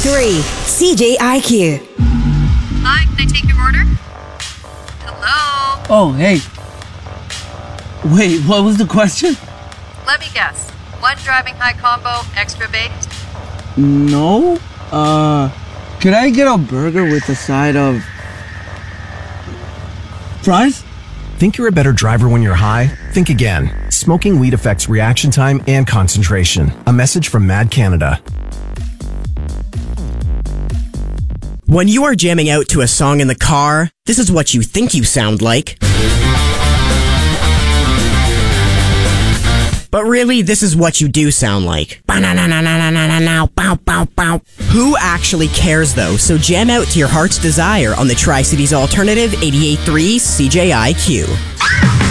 88.3 CJIQ. Hi, can I take your order? Hello? Oh, hey. Wait, what was the question? Let me guess. One driving high combo, extra baked? No. Could I get a burger with a side of fries? Think you're a better driver when you're high? Think again. Smoking weed affects reaction time and concentration. A message from Mad Canada. When you are jamming out to a song in the car, this is what you think you sound like. But really, this is what you do sound like. Who actually cares though? So jam out to your heart's desire on the Tri-Cities Alternative 88.3 CJIQ.